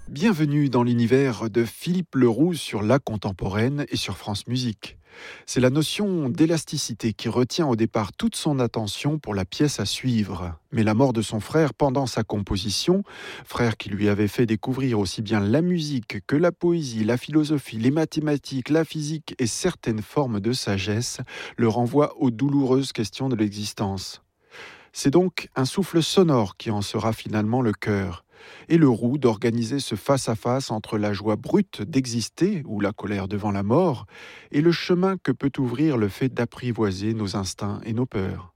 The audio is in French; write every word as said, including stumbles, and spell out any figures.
Bienvenue dans l'univers de Philippe Leroux sur La Contemporaine et sur France Musique. C'est la notion d'élasticité qui retient au départ toute son attention pour la pièce à suivre. Mais la mort de son frère pendant sa composition, frère qui lui avait fait découvrir aussi bien la musique que la poésie, la philosophie, les mathématiques, la physique et certaines formes de sagesse, le renvoie aux douloureuses questions de l'existence. C'est donc un souffle sonore qui en sera finalement le cœur. Et Leroux d'organiser ce face-à-face entre la joie brute d'exister, ou la colère devant la mort, et le chemin que peut ouvrir le fait d'apprivoiser nos instincts et nos peurs.